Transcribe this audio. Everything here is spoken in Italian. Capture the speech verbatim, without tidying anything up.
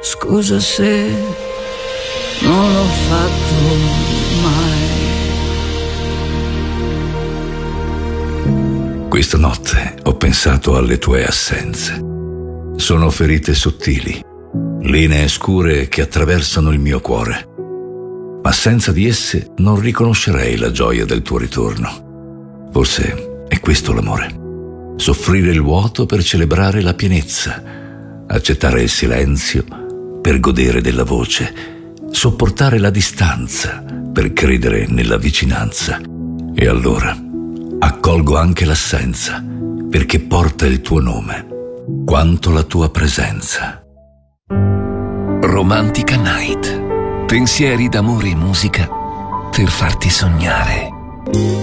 Scusa se non l'ho fatto mai. Questa notte ho pensato alle tue assenze. Sono ferite sottili, linee scure che attraversano il mio cuore. Ma senza di esse non riconoscerei la gioia del tuo ritorno. Forse è questo l'amore. Soffrire il vuoto per celebrare la pienezza, accettare il silenzio per godere della voce, sopportare la distanza per credere nella vicinanza. E allora accolgo anche l'assenza, perché porta il tuo nome, quanto la tua presenza. Romantica Night. Pensieri d'amore e musica per farti sognare.